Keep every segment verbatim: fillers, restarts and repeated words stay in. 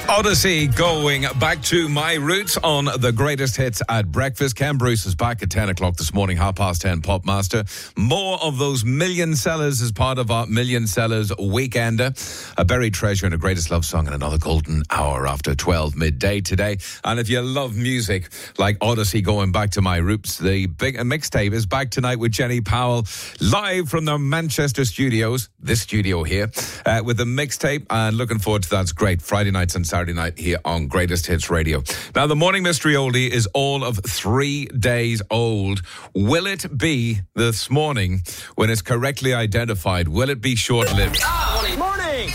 Odyssey, going back to my roots on the greatest hits at breakfast. Ken Bruce is back at ten o'clock this morning, half past ten, Popmaster. More of those million sellers as part of our Million Sellers Weekender. A buried treasure and a greatest love song and another golden hour after twelve midday today. And if you love music like Odyssey, going back to my roots, the big uh, mixtape is back tonight with Jenny Powell, live from the Manchester studios, this studio here, uh, with the mixtape. And looking forward to that. It's great. Friday nights and Saturday night here on Greatest Hits Radio. Now, the Morning Mystery Oldie is all of three days old. Will it be this morning when it's correctly identified? Will it be short-lived? Ah, morning. Morning.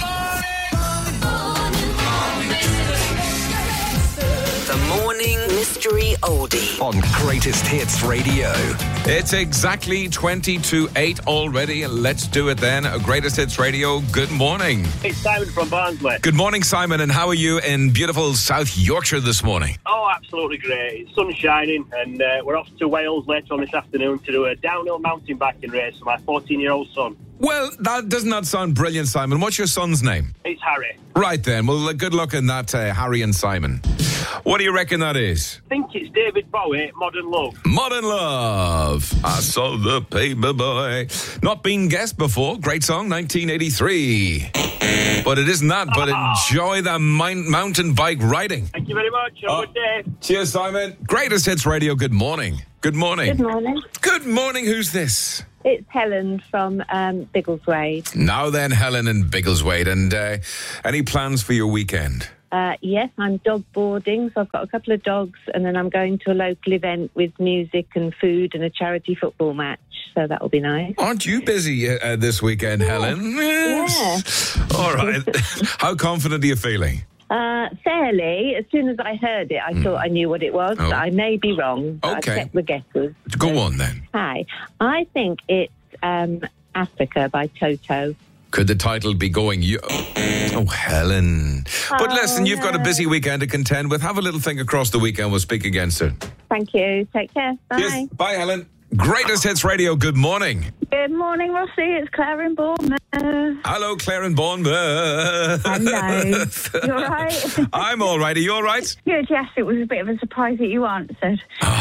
The Morning Mystery Oldie On Greatest Hits Radio. It's exactly twenty to eight already. Let's do it then. Greatest Hits Radio, good morning. It's Simon from Barnsley. Good morning, Simon, and how are you in beautiful South Yorkshire this morning? Oh, absolutely great. It's sun shining, and uh, we're off to Wales later on this afternoon to do a downhill mountain biking race for my fourteen-year-old son. Well, that does not sound brilliant, Simon. What's your son's name? It's Harry. Right then. Well, good luck in that, uh, Harry and Simon. What do you reckon that is? I think it's David Bowie, Modern Love. Modern Love. I saw the paper boy. Not been guessed before. Great song, nineteen eighty-three. But it isn't that, but enjoy the mount- mountain bike riding. Thank you very much. Have Oh. a good day. Cheers, Simon. Greatest Hits Radio, good morning. Good morning. Good morning. Good morning. Who's this? It's Helen from um, Biggleswade. Now then, Helen and Biggleswade. And uh, any plans for your weekend? Uh, yes, I'm dog boarding, so I've got a couple of dogs, and then I'm going to a local event with music and food and a charity football match, so that'll be nice. Aren't you busy uh, this weekend, Yeah. Helen? Yes. All right. How confident are you feeling? Uh, fairly. As soon as I heard it, I mm. thought I knew what it was. Oh. But I may be wrong. But Okay. I checked the guesses. Go on, then. Hi. I think it's um, Africa by Toto. Could the title be going, you... Oh, Helen. But Oh, listen, you've got a no. busy weekend to contend with. Have a little think across the weekend. We'll speak again soon. Thank you. Take care. Bye. Yes. Bye, Helen. Greatest Hits Radio, good morning. Good morning, Rossi. It's Claire in Bournemouth. Hello, Claire in Bournemouth. Hello. You all right? I'm all right. Are you all right? Good, yes. It was a bit of a surprise that you answered.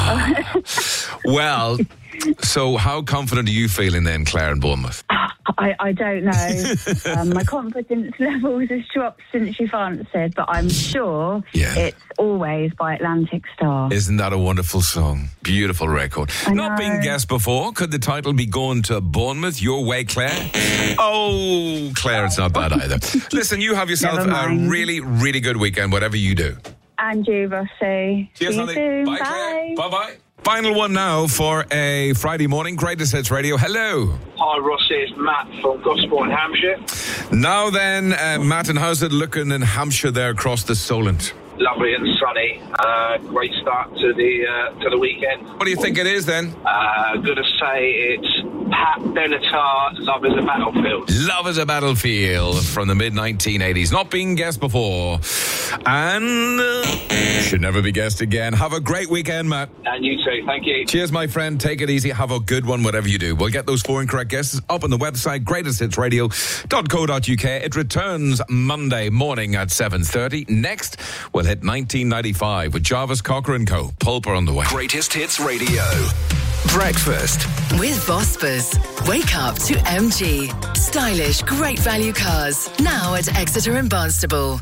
Well, so how confident are you feeling then, Claire in Bournemouth? I, I don't know. um, my confidence levels has dropped since you've answered, but I'm sure Yeah. it's Always by Atlantic Star. Isn't that a wonderful song? Beautiful record. I Not know. been guessed before. Could the title be Going to Bournemouth? Your way, Claire? Oh, Claire, it's not that either. Listen, you have yourself Never a mind. really, really good weekend, whatever you do. And you, Rossi. Cheers, See you honey. soon. Bye, Bye. Claire. Bye-bye. Final one now for a Friday morning. Greatest Hits Radio. Hello. Hi, Rossi. It's Matt from Gosport in Hampshire. Now then, uh, Matt, and how's it looking in Hampshire there across the Solent? Lovely and sunny. Uh, great start to the uh, to the weekend. What do you think it is then? Uh, gonna say it's Pat Benatar, Love is a Battlefield. Love is a Battlefield from the mid nineteen eighties. Not being guessed before. And uh, should never be guessed again. Have a great weekend, Matt. And you too. Thank you. Cheers, my friend. Take it easy. Have a good one, whatever you do. We'll get those four incorrect guesses up on the website, greatest hits radio dot co dot uk. It returns Monday morning at seven thirty. Next, we'll hit nineteen ninety-five with Jarvis Cocker and Co. Pulper on the way. Greatest Hits Radio. Breakfast. with Vospas. Wake up to M G. Stylish, great value cars. Now at Exeter and Barnstable.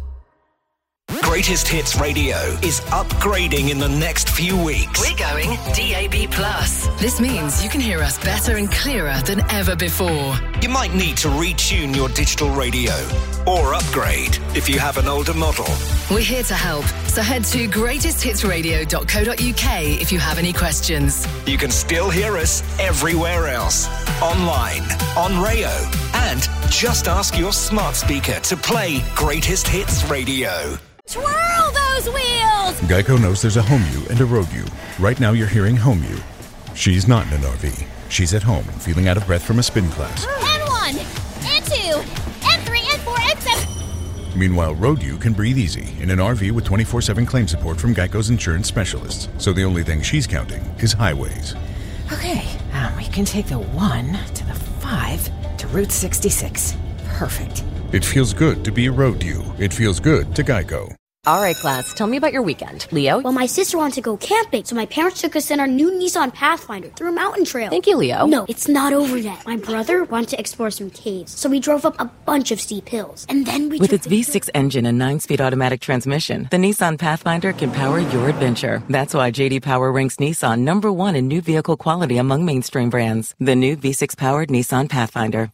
Greatest Hits Radio is upgrading in the next few weeks. We're going D A B plus. This means you can hear us better and clearer than ever before. You might need to retune your digital radio or upgrade if you have an older model. We're here to help, so head to greatest hits radio dot co dot uk if you have any questions. You can still hear us everywhere else, online, on Rayo, and just ask your smart speaker to play Greatest Hits Radio. Twirl those wheels! Geico knows there's a home you and a road you. Right now you're hearing home you. She's not in an R V. She's at home, feeling out of breath from a spin class. And one, and two, and three, and four, and seven. Meanwhile, road you can breathe easy in an R V with twenty-four seven claim support from Geico's insurance specialists. So the only thing she's counting is highways. Okay, um, we can take the one to the five to Route sixty-six. Perfect. It feels good to be a road you. It feels good to Geico. All right, class, tell me about your weekend. Leo? Well, my sister wanted to go camping, so my parents took us in our new Nissan Pathfinder through a mountain trail. Thank you, Leo. No, it's not over yet. My brother wanted to explore some caves, so we drove up a bunch of steep hills. And then we With its V six engine and nine-speed automatic transmission, the Nissan Pathfinder can power your adventure. That's why J D Power ranks Nissan number one in new vehicle quality among mainstream brands. The new V six-powered Nissan Pathfinder.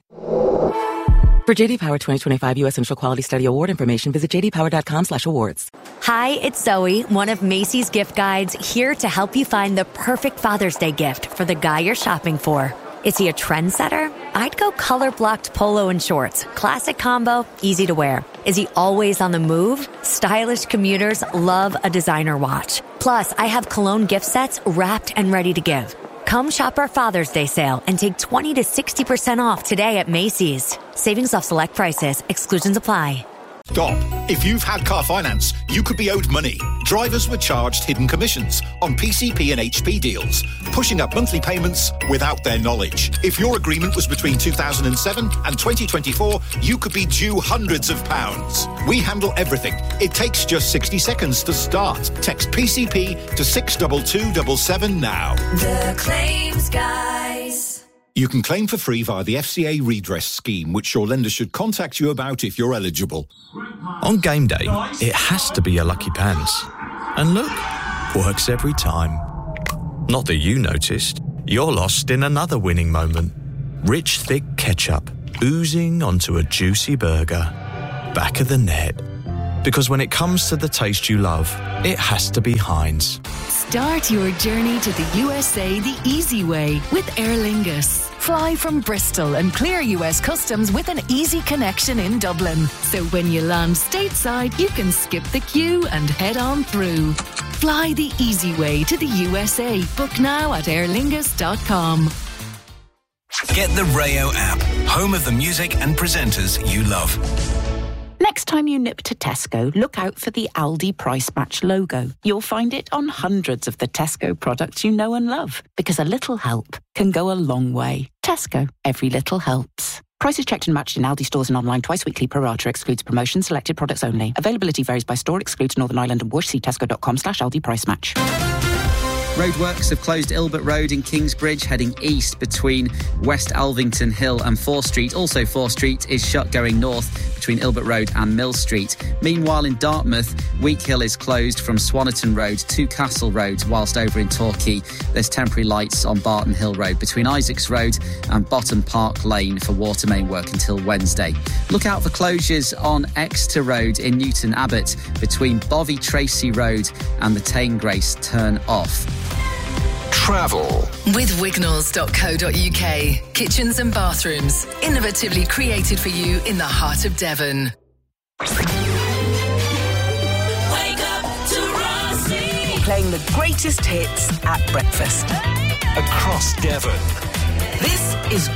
For J D Power twenty twenty-five U S Initial Quality Study Award information, visit j d power dot com slash awards. Hi, it's Zoe, one of Macy's gift guides, here to help you find the perfect Father's Day gift for the guy you're shopping for. Is he a trendsetter? I'd go color-blocked polo and shorts. Classic combo, easy to wear. Is he always on the move? Stylish commuters love a designer watch. Plus, I have cologne gift sets wrapped and ready to give. Come shop our Father's Day sale and take twenty to sixty percent off today at Macy's. Savings off select prices. Exclusions apply. Stop. If you've had car finance, you could be owed money. Drivers were charged hidden commissions on P C P and H P deals, pushing up monthly payments without their knowledge. If your agreement was between two thousand seven and twenty twenty-four, you could be due hundreds of pounds. We handle everything. It takes just sixty seconds to start. Text P C P to six two two seven seven now. The Claims Guys. You can claim for free via the F C A redress scheme, which your lender should contact you about if you're eligible. On game day, it has to be your lucky pants. And look, works every time. Not that you noticed. You're lost in another winning moment. Rich, thick ketchup oozing onto a juicy burger. Back of the net. Because when it comes to the taste you love, it has to be Heinz. Start your journey to the U S A the easy way with Aer Lingus. Fly from Bristol and clear U S customs with an easy connection in Dublin. So when you land stateside, you can skip the queue and head on through. Fly the easy way to the U S A. Book now at aer lingus dot com. Get the Rayo app, home of the music and presenters you love. Next time you nip to Tesco, look out for the Aldi Price Match logo. You'll find it on hundreds of the Tesco products you know and love, because a little help can go a long way. Tesco, every little helps. Prices checked and matched in Aldi stores and online twice weekly. Pro rata excludes promotions, selected products only. Availability varies by store, excludes Northern Ireland and Bush. See tesco.com slash Aldi Price Match. Roadworks have closed Ilbert Road in Kingsbridge, heading east between West Alvington Hill and Fore Street. Also, Fore Street is shut going north between Ilbert Road and Mill Street. Meanwhile, in Dartmouth, Week Hill is closed from Swannerton Road to Castle Road, whilst over in Torquay, there's temporary lights on Barton Hill Road between Isaacs Road and Bottom Park Lane for water main work until Wednesday. Look out for closures on Exeter Road in Newton Abbot between Bovey Tracy Road and the Tane Grace turn off. Travel with wignalls dot co dot uk. Kitchens and bathrooms, innovatively created for you in the heart of Devon. Wake up to Rossi. Playing the greatest hits at breakfast. across Devon. This is